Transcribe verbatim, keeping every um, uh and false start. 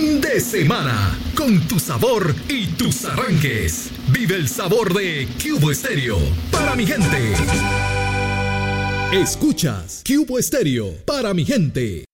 fin de semana, con tu sabor y tus arranques. Vive el sabor de Cubo Estéreo para mi gente. Escuchas Cubo Estéreo para mi gente.